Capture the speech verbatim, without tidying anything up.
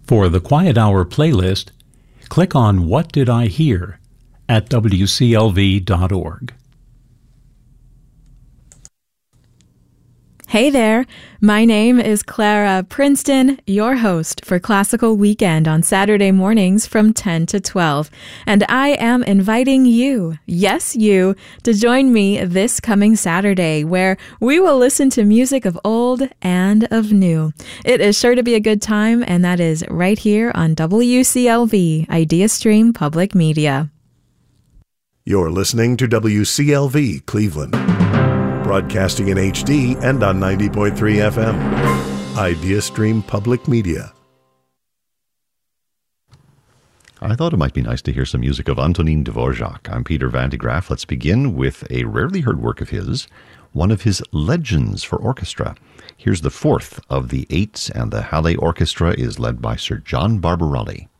For the Quiet Hour playlist, click on What Did I Hear at W C L V dot org. Hey there, my name is Clara Princeton, your host for Classical Weekend on Saturday mornings from ten to twelve, and I am inviting you, yes you, to join me this coming Saturday where we will listen to music of old and of new. It is sure to be a good time, and that is right here on W C L V, Idea Stream Public Media. You're listening to W C L V Cleveland, broadcasting in H D and on ninety point three F M. Idea Stream Public Media. I thought it might be nice to hear some music of Antonin Dvorak. I'm Peter Van de Graaff. Let's begin with a rarely heard work of his, one of his legends for orchestra. Here's the fourth of the eights, and the Halle Orchestra is led by Sir John Barbarelli.